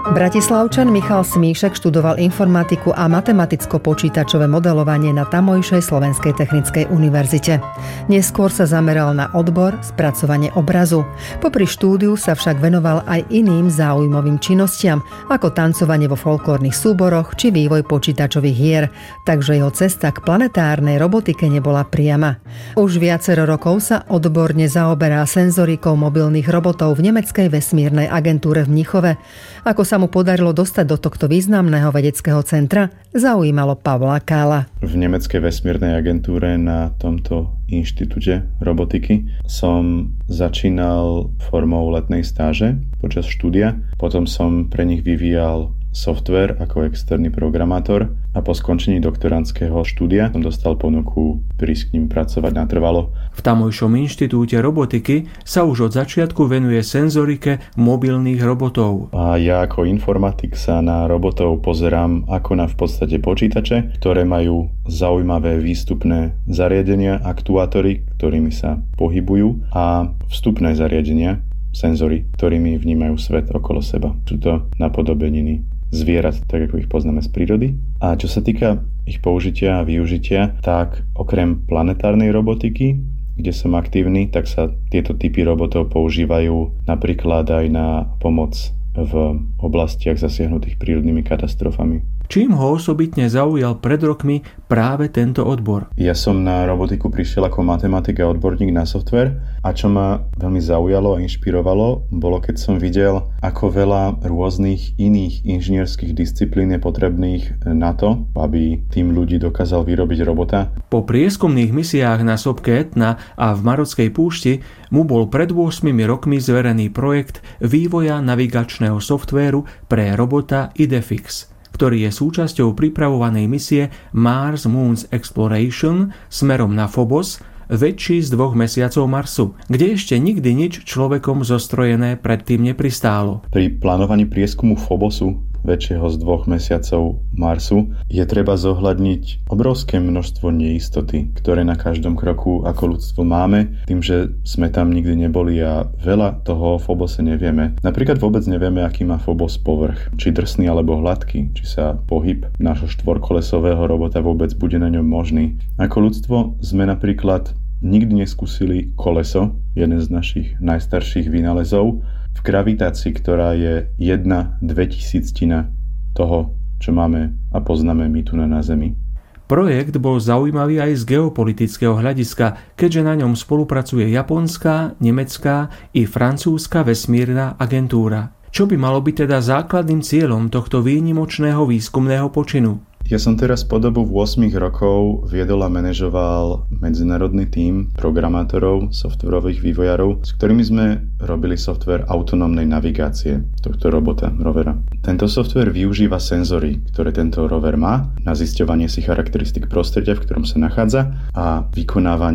Bratislavčan Michal Smíšek študoval informatiku a matematicko-počítačové modelovanie na tamojšej Slovenskej technickej univerzite. Neskôr sa zameral na odbor spracovanie obrazu. Popri štúdiu sa však venoval aj iným záujmovým činnostiam, ako tancovanie vo folklórnych súboroch či vývoj počítačových hier, takže jeho cesta k planetárnej robotike nebola priama. Už viacero rokov sa odborne zaoberá senzorikou mobilných robotov v nemeckej vesmírnej agentúre v Mníchove. Ako sa mu podarilo dostať do tohto významného vedeckého centra, zaujímalo Pavla Kála. V nemeckej vesmírnej agentúre na tomto inštitúte robotiky som začínal formou letnej stáže počas štúdia. Potom som pre nich vyvíjal software ako externý programátor a po skončení doktorandského štúdia som dostal ponuku prísť k ním pracovať natrvalo. V tamojšom inštitúte robotiky sa už od začiatku venuje senzorike mobilných robotov. A ja ako informatik sa na robotov pozerám ako na v podstate počítače, ktoré majú zaujímavé výstupné zariadenia, aktuátory, ktorými sa pohybujú, a vstupné zariadenia, senzory, ktorými vnímajú svet okolo seba. Sú to napodobeniny zvierat, tak ako ich poznáme z prírody. A čo sa týka ich použitia a využitia, tak okrem planetárnej robotiky, kde som aktívny, tak sa tieto typy robotov používajú napríklad aj na pomoc v oblastiach zasiahnutých prírodnými katastrofami. Čím ho osobitne zaujal pred rokmi práve tento odbor? Ja som na robotiku prišiel ako matematik a odborník na software a čo ma veľmi zaujalo a inšpirovalo, bolo keď som videl, ako veľa rôznych iných inžinierských disciplín je potrebných na to, aby tým ľudí dokázal vyrobiť robota. Po prieskumných misiách na sopke Etna a v Marockej púšti mu bol pred 8 rokmi zverený projekt vývoja navigačného softvéru pre robota Idefix, ktorý je súčasťou pripravovanej misie Mars Moons Exploration smerom na Phobos, väčší z 2 mesiacov Marsu, kde ešte nikdy nič človekom zostrojené predtým nepristálo. Pri plánovaní prieskumu Phobosu, väčšieho z 2 mesiacov Marsu, je treba zohľadniť obrovské množstvo neistoty, ktoré na každom kroku ako ľudstvo máme, tým, že sme tam nikdy neboli a veľa toho o Phobose nevieme. Napríklad vôbec nevieme, aký má Phobos povrch, či drsný alebo hladký, či sa pohyb nášho štvorkolesového robota vôbec bude na ňom možný. Ako ľudstvo sme napríklad nikdy neskúsili koleso, jeden z našich najstarších vynálezov, v gravitácii, ktorá je 1/2000 toho, čo máme a poznáme my tu na Zemi. Projekt bol zaujímavý aj z geopolitického hľadiska, keďže na ňom spolupracuje japonská, nemecká i francúzska vesmírna agentúra. Čo by malo byť teda základným cieľom tohto výnimočného výskumného počinu? Ja som teraz po dobu 8 rokov viedol a manažoval medzinárodný tím programátorov, softwarových vývojárov, s ktorými sme robili software autonómnej navigácie tohto robota, rovera. Tento software využíva senzory, ktoré tento rover má, na zisťovanie si charakteristik prostredia, v ktorom sa nachádza, a vykonávanie